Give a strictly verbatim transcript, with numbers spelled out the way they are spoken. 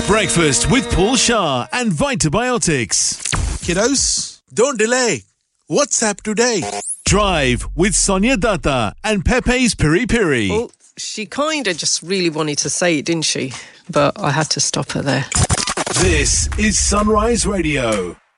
Breakfast with Paul Shah and Vitabiotics. Kiddos, don't delay. WhatsApp today. Drive with Sonia Datta and Pepe's Piri Piri. Well, she kind of just really wanted to say it, didn't she? But I had to stop her there. This is Sunrise Radio.